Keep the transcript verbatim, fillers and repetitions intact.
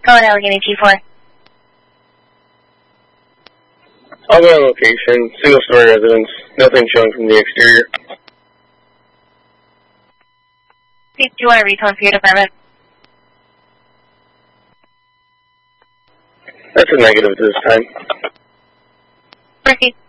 Go on Allegheny T four. I'll go on location. Single story residence. Nothing showing from the exterior. Do you want to recon for your department? That's a negative this time. Ricky.